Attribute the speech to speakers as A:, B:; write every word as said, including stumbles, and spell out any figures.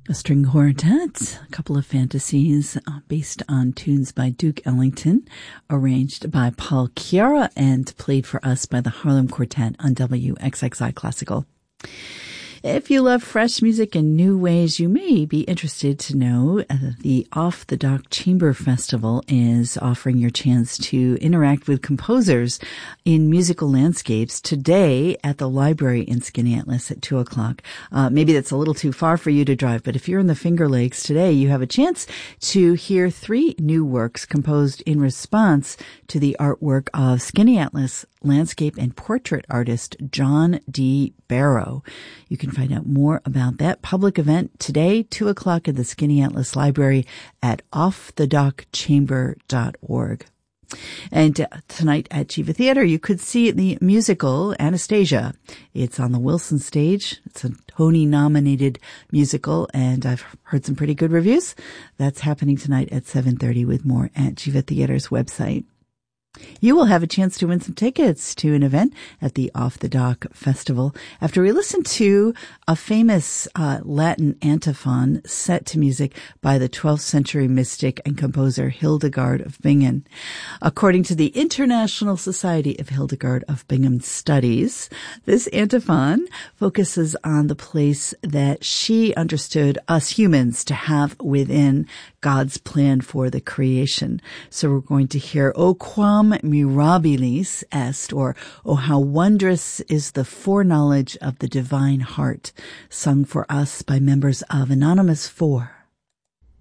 A: A string quartet, a couple of fantasies uh, based on tunes by Duke Ellington, arranged by Paul Chiara and played for us by the Harlem Quartet on W X X I Classical. If you love fresh music in new ways, you may be interested to know that the Off the Dock Chamber Festival is offering your chance to interact with composers in musical landscapes today at the library in Skaneateles at two o'clock. Uh, maybe that's a little too far for you to drive, but if you're in the Finger Lakes today, you have a chance to hear three new works composed in response to the artwork of Skaneateles landscape and portrait artist John D. Barrow. You can find out more about that public event today, two o'clock at the Skaneateles Library at off the dock chamber dot org. And uh, tonight at Chiva Theater, you could see the musical Anastasia. It's on the Wilson stage. It's a Tony-nominated musical, and I've heard some pretty good reviews. That's happening tonight at seven thirty with more at Chiva Theater's website. You will have a chance to win some tickets to an event at the Off the Dock Festival after we listen to a famous uh, Latin antiphon set to music by the twelfth century mystic and composer Hildegard of Bingen. According to the International Society of Hildegard of Bingen Studies, this antiphon focuses on the place that she understood us humans to have within God's plan for the creation. So we're going to hear O Quam Mirabilis Est, or Oh How Wondrous is the Foreknowledge of the Divine Heart, sung for us by members of Anonymous Four.